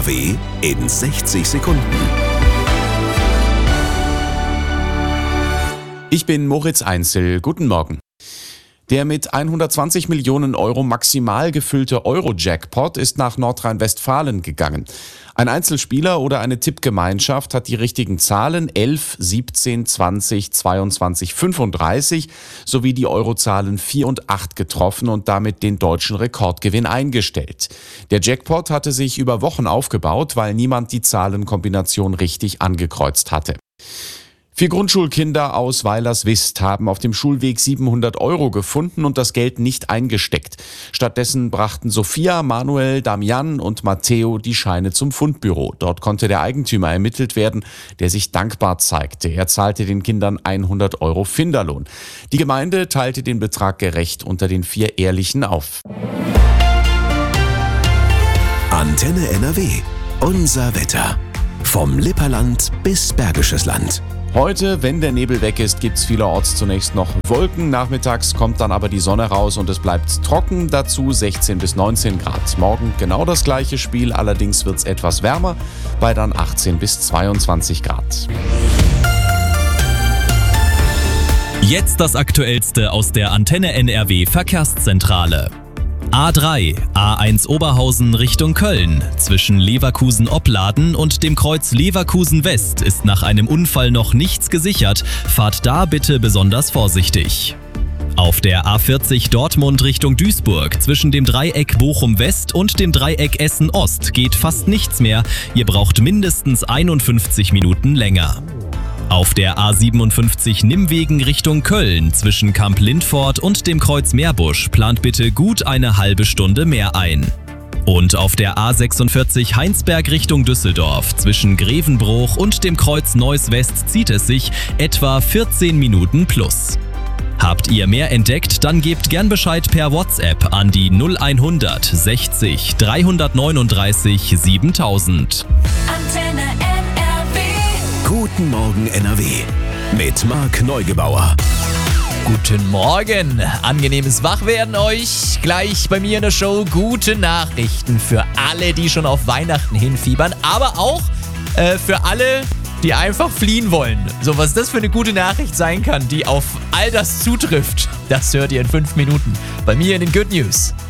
NRW in 60 Sekunden. Ich bin Moritz Einzel. Guten Morgen. Der mit 120 Millionen Euro maximal gefüllte Euro-Jackpot ist nach Nordrhein-Westfalen gegangen. Ein Einzelspieler oder eine Tippgemeinschaft hat die richtigen Zahlen 11, 17, 20, 22, 35 sowie die Eurozahlen 4 und 8 getroffen und damit den deutschen Rekordgewinn eingestellt. Der Jackpot hatte sich über Wochen aufgebaut, weil niemand die Zahlenkombination richtig angekreuzt hatte. 4 Grundschulkinder aus Weilerswist haben auf dem Schulweg 700 Euro gefunden und das Geld nicht eingesteckt. Stattdessen brachten Sophia, Manuel, Damian und Matteo die Scheine zum Fundbüro. Dort konnte der Eigentümer ermittelt werden, der sich dankbar zeigte. Er zahlte den Kindern 100 Euro Finderlohn. Die Gemeinde teilte den Betrag gerecht unter den 4 Ehrlichen auf. Antenne NRW. Unser Wetter. Vom Lipperland bis Bergisches Land. Heute, wenn der Nebel weg ist, gibt's vielerorts zunächst noch Wolken. Nachmittags kommt dann aber die Sonne raus und es bleibt trocken. Dazu 16 bis 19 Grad. Morgen genau das gleiche Spiel, allerdings wird's etwas wärmer, bei dann 18 bis 22 Grad. Jetzt das Aktuellste aus der Antenne NRW Verkehrszentrale. A3, A1 Oberhausen Richtung Köln. Zwischen Leverkusen-Opladen und dem Kreuz Leverkusen West ist nach einem Unfall noch nichts gesichert. Fahrt da bitte besonders vorsichtig. Auf der A40 Dortmund Richtung Duisburg zwischen dem Dreieck Bochum West und dem Dreieck Essen Ost geht fast nichts mehr. Ihr braucht mindestens 51 Minuten länger. Auf der A57 Nimwegen Richtung Köln zwischen Kamp Lindfort und dem Kreuz Meerbusch plant bitte gut eine halbe Stunde mehr ein. Und auf der A46 Heinsberg Richtung Düsseldorf zwischen Grevenbruch und dem Kreuz Neuss West zieht es sich etwa 14 Minuten plus. Habt ihr mehr entdeckt, dann gebt gern Bescheid per WhatsApp an die 0100 60 339 7000. Antenne NRW. Guten Morgen NRW. Mit Marc Neugebauer. Guten Morgen, angenehmes Wachwerden euch. Gleich bei mir in der Show gute Nachrichten für alle, die schon auf Weihnachten hinfiebern, aber auch für alle, die einfach fliehen wollen. So, was das für eine gute Nachricht sein kann, die auf all das zutrifft, das hört ihr in 5 Minuten bei mir in den Good News.